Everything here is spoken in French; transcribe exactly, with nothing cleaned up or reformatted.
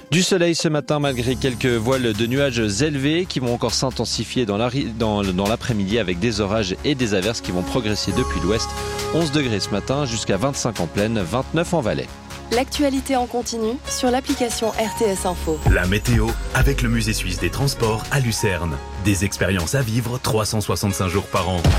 Du soleil ce matin malgré quelques voiles de nuages élevés qui vont encore s'intensifier dans, la, dans, dans l'après-midi avec des orages et des averses qui vont progresser depuis l'ouest. onze degrés ce matin jusqu'à vingt-cinq en plaine, vingt-neuf en Valais. L'actualité en continu sur l'application R T S Info. La météo avec le Musée suisse des transports à Lucerne. Des expériences à vivre trois cent soixante-cinq jours par an.